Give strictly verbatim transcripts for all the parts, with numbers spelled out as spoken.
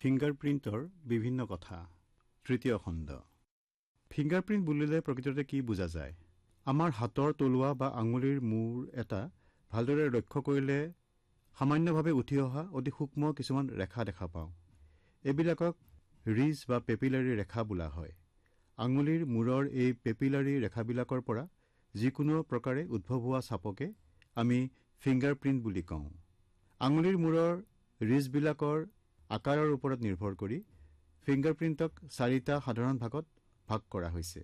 ফিংগাৰপ্ৰিণ্টৰ বিভিন্ন কথা তৃতীয় খণ্ড ফিংগাৰপ্ৰিণ্ট বুলিলে প্ৰকৃততে কি বুজা যায় আমাৰ হাতৰ তলুৱা বা আঙুলিৰ মূৰ এটা ভালদৰে লক্ষ্য কৰিলে সামান্যভাৱে উঠি অহা অতি সূক্ষ্ম কিছুমান ৰেখা দেখা পাওঁ এবিলাকক ৰিজ বা পেপিলাৰী ৰেখা বোলা হয় আঙুলিৰ মূৰৰ এই পেপিলাৰী ৰেখাবিলাকৰ পৰা যিকোনো প্ৰকাৰে উদ্ভৱ হোৱা ছাপকে আমি ফিংগাৰপ্ৰিণ্ট বুলি কওঁ আঙুলিৰ মূৰৰ ৰিজবিলাকৰ আকাৰৰ ওপৰত নিৰ্ভৰ কৰি ফিংগাৰপ্ৰিণ্টক চাৰিটা সাধাৰণ ভাগত ভাগ কৰা হৈছে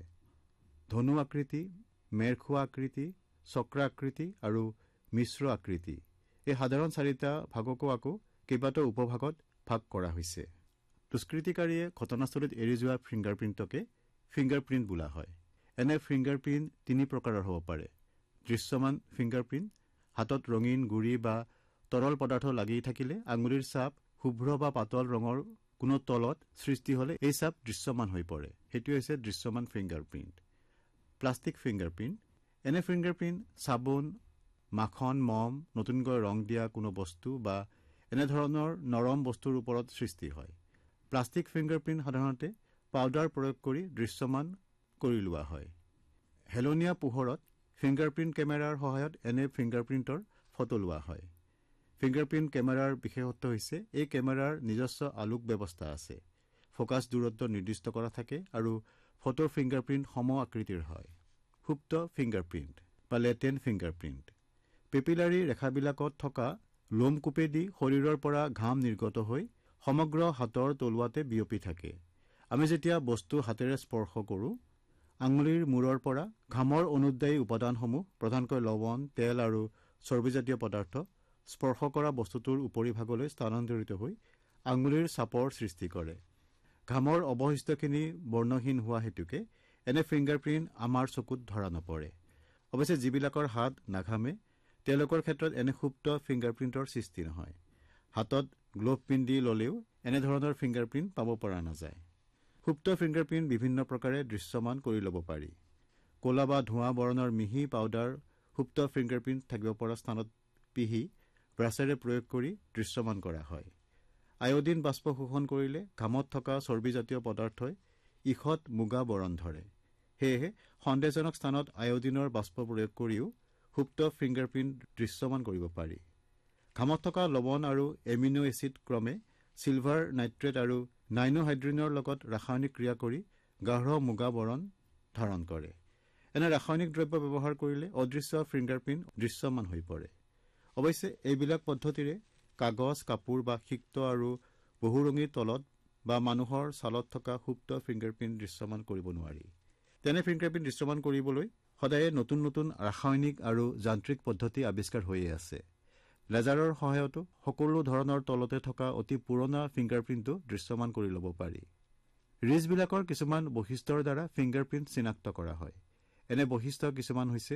ধনু আকৃতি মেৰখোৱা আকৃতি চক্ৰ আকৃতি আৰু মিশ্ৰ আকৃতি এই সাধাৰণ চাৰিটা ভাগকো আকৌ কেইবাটাও উপভাগত ভাগ কৰা হৈছে দুষ্কৃতিকাৰীয়ে ঘটনাস্থলীত এৰি যোৱা ফিংগাৰপ্ৰিণ্টকে ফিংগাৰপ্ৰিণ্ট বোলা হয় এনে ফিংগাৰপ্ৰিণ্ট তিনি প্ৰকাৰৰ হ'ব পাৰে দৃশ্যমান ফিংগাৰপ্ৰিণ্ট হাতত ৰঙীন গুৰি বা তৰল পদাৰ্থ লাগি থাকিলে আঙুলিৰ ছাপ শুভ্ৰ বা পাতল ৰঙৰ কোনো তলত সৃষ্টি হলে এই ছাপ দৃশ্যমান হৈ পৰে হেতু হৈছে দৃশ্যমান ফিংগাৰপ্ৰিণ্ট প্লাষ্টিক ফিংগাৰপ্ৰিণ্ট এনে ফিংগাৰপ্ৰিণ্ট সাবুন মাখন মম নতুনকৈ ৰং দিয়া কোনো বস্তু বা এনে ধৰণৰ নৰম বস্তুৰ ওপৰত সৃষ্টি হয় প্লাষ্টিক ফিংগাৰপ্ৰিণ্ট সাধাৰণতে পাউডাৰ প্ৰয়োগ কৰি দৃশ্যমান কৰি লোৱা হয় হেলনীয়া পোহৰত ফিংগাৰপ্ৰিণ্ট কেমেৰাৰ সহায়ত এনে ফিংগাৰপ্ৰিণ্টৰ ফটো লোৱা হয় ফিংগাৰপ্ৰিণ্ট কেমেৰাৰ বিশেষত্ব হৈছে এই কেমেৰাৰ নিজস্ব আলোক ব্যৱস্থা আছে ফোকাছ দূৰত্ব নিৰ্দিষ্ট কৰা থাকে আৰু ফটোৰ ফিংগাৰপ্ৰিণ্ট সম আকৃতিৰ হয় সুপ্ত ফিংগাৰপ্ৰিণ্ট বা লেটেণ্ট ফিংগাৰপ্ৰিণ্ট পেপিলাৰী ৰেখাবিলাকত থকা লোমকূপেদি শৰীৰৰ পৰা ঘাম নিৰ্গত হৈ সমগ্ৰ হাতৰ তলুৱাতে বিয়পি থাকে আমি যেতিয়া বস্তু হাতেৰে স্পৰ্শ কৰোঁ আঙুলিৰ মূৰৰ পৰা ঘামৰ অনুদ্বায়ী উপাদানসমূহ প্ৰধানকৈ লৱণ তেল আৰু চৰ্বিজাতীয় পদাৰ্থ স্পৰ্শ কৰা বস্তুটোৰ উপৰিভাগলৈ স্থানান্তৰিত হৈ আঙুলিৰ ছাপৰ সৃষ্টি কৰে ঘামৰ অৱশিষ্টখিনি বৰ্ণহীন হোৱা হেতুকে এনে ফিংগাৰপ্ৰিণ্ট আমাৰ চকুত ধৰা নপৰে অৱশ্যে যিবিলাকৰ হাত নাঘামে তেওঁলোকৰ ক্ষেত্ৰত এনে সুপ্ত ফিংগাৰপ্ৰিণ্টৰ সৃষ্টি নহয় হাতত গ্লোভ পিন্ধি ললেও এনেধৰণৰ ফিংগাৰপ্ৰিণ্ট পাব পৰা নাযায় সুপ্ত ফিংগাৰপ্ৰিণ্ট বিভিন্ন প্ৰকাৰে দৃশ্যমান কৰি ল'ব পাৰি ক'লা বা ধোঁৱা বৰণৰ মিহি পাউডাৰ সুপ্ত ফিংগাৰপ্ৰিণ্ট থাকিব পৰা স্থানত পিহি ব্ৰাছেৰে প্ৰয়োগ কৰি দৃশ্যমান কৰা হয় আয়োডিন বাষ্প শোষণ কৰিলে ঘামত থকা চৰ্বিজাতীয় পদাৰ্থই ইখত মুগা বৰণ ধৰে সেয়েহে সন্দেহজনক স্থানত আয়োডিনৰ বাষ্প প্ৰয়োগ কৰিও সুপ্ত ফিংগাৰপ্ৰিণ্ট দৃশ্যমান কৰিব পাৰি ঘামত থকা লৱণ আৰু এমিনো এচিড ক্ৰমে চিলভাৰ নাইট্ৰেট আৰু নাইনোহাইড্ৰিনৰ লগত ৰাসায়নিক ক্ৰিয়া কৰি গাঢ় মুগা বৰণ ধাৰণ কৰে এনে ৰাসায়নিক দ্ৰব্য ব্যৱহাৰ কৰিলে অদৃশ্য ফিংগাৰপ্ৰিণ্ট দৃশ্যমান হৈ পৰে অৱশ্যে এইবিলাক পদ্ধতিৰে কাগজ কাপোৰ বা সিক্ত আৰু বহুৰঙীৰ তলত বা মানুহৰ ছালত থকা সুপ্ত ফিংগাৰপ্ৰিণ্ট দৃশ্যমান কৰিব নোৱাৰি তেনে ফিংগাৰপ্ৰিণ্ট দৃশ্যমান কৰিবলৈ সদায়ে নতুন নতুন ৰাসায়নিক আৰু যান্ত্ৰিক পদ্ধতি আৱিষ্কাৰ হৈয়ে আছে লেজাৰৰ সহায়তো সকলো ধৰণৰ তলতে থকা অতি পুৰণা ফিংগাৰপ্ৰিণ্টটো দৃশ্যমান কৰি ল'ব পাৰি ৰিজবিলাকৰ কিছুমান বৈশিষ্ট্যৰ দ্বাৰা ফিংগাৰপ্ৰিণ্ট চিনাক্ত কৰা হয় এনে বৈশিষ্ট্য কিছুমান হৈছে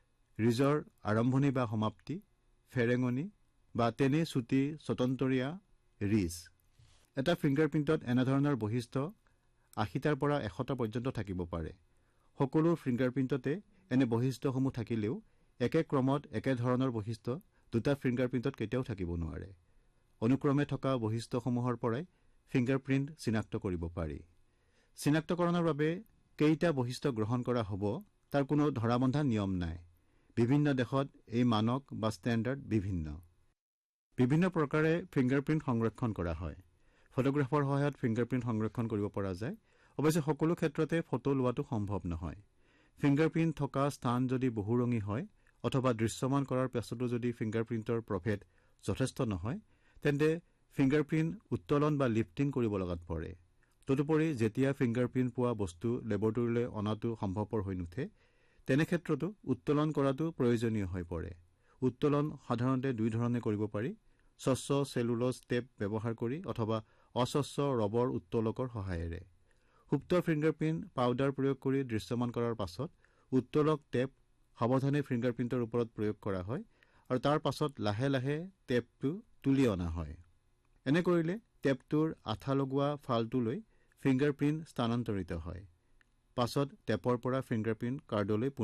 ৰিজৰ আৰম্ভণি বা সমাপ্তি ফেৰেঙনি বা তেনে চুটি স্বতন্ত্ৰীয়া ৰিজ এটা ফিংগাৰপ্ৰিণ্টত এনেধৰণৰ বৈশিষ্ট্য আশীটাৰ পৰা এশটা পৰ্যন্ত থাকিব পাৰে সকলো ফিংগাৰপ্ৰিণ্টতে এনে বৈশিষ্ট্যসমূহ থাকিলেও একে ক্ৰমত একে ধৰণৰ বৈশিষ্ট্য দুটা ফিংগাৰপ্ৰিণ্টত কেতিয়াও থাকিব নোৱাৰে অনুক্ৰমে থকা বৈশিষ্ট্যসমূহৰ পৰাই ফিংগাৰপ্ৰিণ্ট চিনাক্ত কৰিব পাৰি চিনাক্তকৰণৰ বাবে কেইটা বৈশিষ্ট্য গ্ৰহণ কৰা হ'ব তাৰ কোনো ধৰাবন্ধা নিয়ম নাই বিভিন্ন দেশত এই মানক বা ষ্টেণ্ডাৰ্ড বিভিন্ন বিভিন্ন প্ৰকাৰে ফিংগাৰপ্ৰিণ্ট সংৰক্ষণ কৰা হয় ফটোগ্ৰাফৰ সহায়ত ফিংগাৰপ্ৰিণ্ট সংৰক্ষণ কৰিব পৰা যায় অৱশ্যে সকলো ক্ষেত্ৰতে ফটো লোৱাটো সম্ভৱ নহয় ফিংগাৰপ্ৰিণ্ট থকা স্থান যদি বহুৰঙী হয় অথবা দৃশ্যমান কৰাৰ পাছতো যদি ফিংগাৰপ্ৰিণ্টৰ প্ৰভেদ যথেষ্ট নহয় তেন্তে ফিংগাৰপ্ৰিণ্ট উত্তোলন বা লিফটিং কৰিব লগাত পৰে তদুপৰি যেতিয়া ফিংগাৰপ্ৰিণ্ট পোৱা বস্তু লেবৰেটৰীলৈ অনাটো সম্ভৱপৰ হৈ নুঠে তেনে ক্ষেত্ৰতো উত্তোলন কৰাটো প্ৰয়োজনীয় হৈ পৰে উত্তোলন সাধাৰণতে দুই ধৰণে কৰিব পাৰি স্বচ্ছ চেলুলোজ টেপ ব্যৱহাৰ কৰি অথবা অস্বচ্ছ ৰবৰ উত্তোলকৰ সহায়েৰে সুপ্ত ফিংগাৰপ্ৰিণ্ট পাউডাৰ প্ৰয়োগ কৰি দৃশ্যমান কৰাৰ পাছত উত্তোলক টেপ সাৱধানে ফিংগাৰপ্ৰিণ্টৰ ওপৰত প্ৰয়োগ কৰা হয় আৰু তাৰ পাছত লাহে লাহে টেপটো তুলি অনা হয় এনে কৰিলে টেপটোৰ আঠা লগোৱা ফালটোলৈ ফিংগাৰপ্ৰিণ্ট স্থানান্তৰিত হয় পাছত টেপৰ পৰা ফিংগাৰপ্ৰিণ্ট কাৰ্ডলৈ